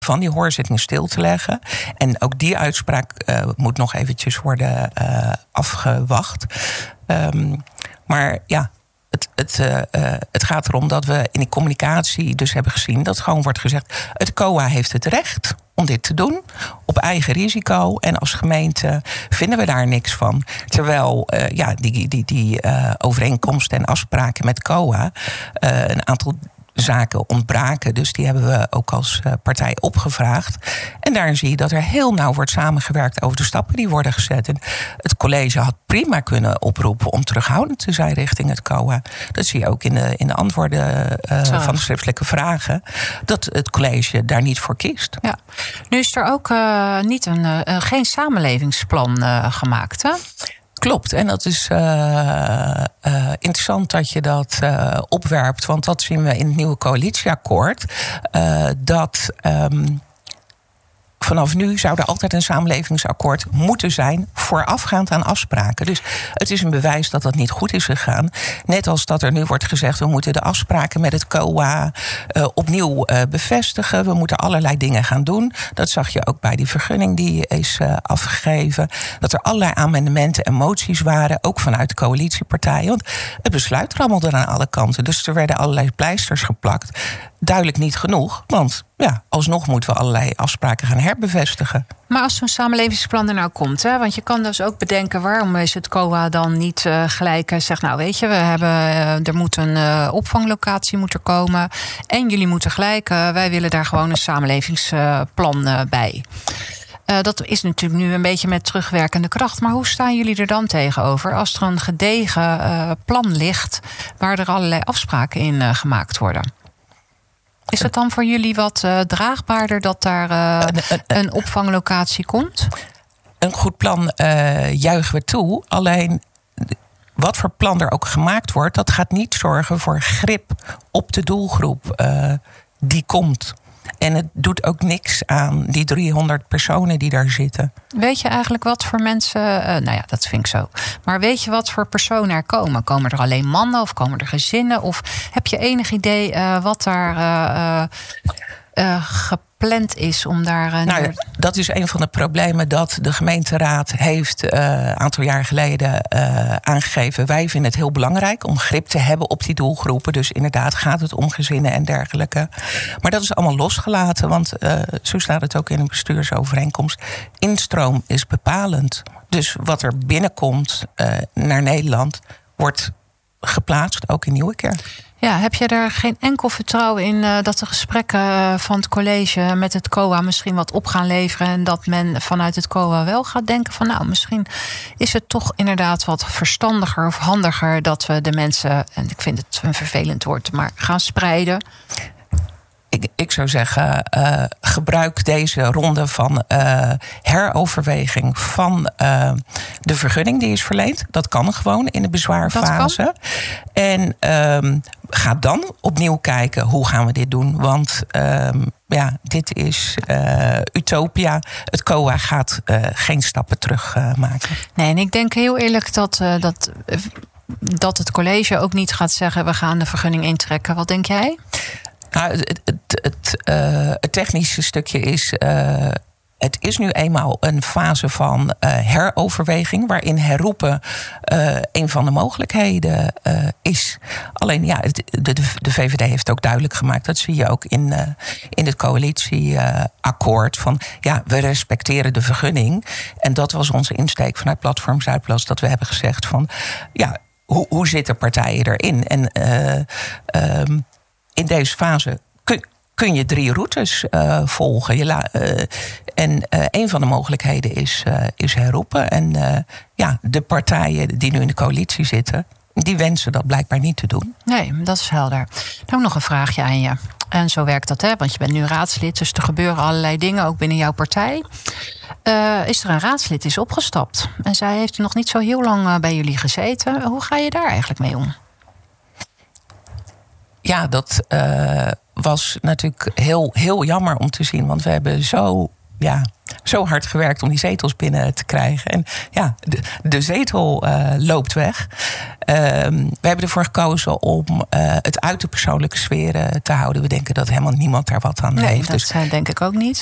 van die hoorzitting stil te leggen. En ook die uitspraak moet nog eventjes worden afgewacht. Maar ja, het gaat erom dat we in die communicatie dus hebben gezien dat gewoon wordt gezegd: het COA heeft het recht om dit te doen op eigen risico. En als gemeente vinden we daar niks van. Terwijl die overeenkomsten en afspraken met COA een aantal zaken ontbraken. Dus die hebben we ook als partij opgevraagd. En daarin zie je dat er heel nauw wordt samengewerkt over de stappen die worden gezet. En het college had prima kunnen oproepen om terughoudend te zijn richting het COA. Dat zie je ook in de antwoorden van de schriftelijke vragen. Dat het college daar niet voor kiest. Ja. Nu is er ook geen samenlevingsplan gemaakt, hè? Klopt, en dat is interessant dat je dat opwerpt. Want dat zien we in het nieuwe coalitieakkoord. Dat vanaf nu zou er altijd een samenlevingsakkoord moeten zijn voorafgaand aan afspraken. Dus het is een bewijs dat dat niet goed is gegaan. Net als dat er nu wordt gezegd: we moeten de afspraken met het COA opnieuw bevestigen. We moeten allerlei dingen gaan doen. Dat zag je ook bij die vergunning die is afgegeven. Dat er allerlei amendementen en moties waren, ook vanuit de coalitiepartijen. Want het besluit rammelde aan alle kanten. Dus er werden allerlei pleisters geplakt. Duidelijk niet genoeg, want ja, alsnog moeten we allerlei afspraken gaan herbevestigen. Maar als zo'n samenlevingsplan er nou komt, hè, want je kan dus ook bedenken: waarom is het COA dan niet gelijk zegt: nou weet je, er moet een opvanglocatie moet er komen en jullie moeten gelijk, wij willen daar gewoon een samenlevingsplan bij. Dat is natuurlijk nu een beetje met terugwerkende kracht. Maar hoe staan jullie er dan tegenover als er een gedegen plan ligt waar er allerlei afspraken in gemaakt worden? Is het dan voor jullie wat draagbaarder dat daar een opvanglocatie komt? Een goed plan juichen we toe. Alleen wat voor plan er ook gemaakt wordt, dat gaat niet zorgen voor grip op de doelgroep die komt. En het doet ook niks aan die 300 personen die daar zitten. Weet je eigenlijk wat voor mensen... nou ja, dat vind ik zo. Maar weet je wat voor personen er komen? Komen er alleen mannen of komen er gezinnen? Of heb je enig idee wat daar gepland is om daar... Dat is een van de problemen dat de gemeenteraad heeft een aantal jaar geleden aangegeven. Wij vinden het heel belangrijk om grip te hebben op die doelgroepen. Dus inderdaad gaat het om gezinnen en dergelijke. Maar dat is allemaal losgelaten, want zo staat het ook in een bestuursovereenkomst. Instroom is bepalend. Dus wat er binnenkomt naar Nederland wordt geplaatst, ook in Nieuwekerk. Ja, heb je er geen enkel vertrouwen in dat de gesprekken van het college met het COA misschien wat op gaan leveren en dat men vanuit het COA wel gaat denken van nou, misschien is het toch inderdaad wat verstandiger of handiger dat we de mensen, en ik vind het een vervelend woord, maar gaan spreiden? Ik zou zeggen, gebruik deze ronde van heroverweging van de vergunning die is verleend. Dat kan gewoon in de bezwaarfase. En ga dan opnieuw kijken hoe gaan we dit doen. Want dit is utopia. Het COA gaat geen stappen terug maken. Nee, en ik denk heel eerlijk dat het college ook niet gaat zeggen: we gaan de vergunning intrekken. Wat denk jij? Nou, het technische stukje is... het is nu eenmaal een fase van heroverweging, waarin herroepen een van de mogelijkheden is. Alleen de VVD heeft ook duidelijk gemaakt, dat zie je ook in het coalitieakkoord, van we respecteren de vergunning. En dat was onze insteek vanuit Platform Zuidplas, dat we hebben gezegd van hoe zitten partijen erin? En in deze fase kun je 3 routes volgen. En een van de mogelijkheden is herroepen. En de partijen die nu in de coalitie zitten, die wensen dat blijkbaar niet te doen. Nee, dat is helder. Nou, nog een vraagje aan je. En zo werkt dat, hè? Want je bent nu raadslid, dus er gebeuren allerlei dingen, ook binnen jouw partij. Is er een raadslid is opgestapt. En zij heeft nog niet zo heel lang bij jullie gezeten. Hoe ga je daar eigenlijk mee om? Ja, dat was natuurlijk heel, heel jammer om te zien. Want we hebben zo zo hard gewerkt om die zetels binnen te krijgen. En ja, de zetel loopt weg. We hebben ervoor gekozen om het uit de persoonlijke sferen te houden. We denken dat helemaal niemand daar wat aan heeft. Dat denk ik ook niet.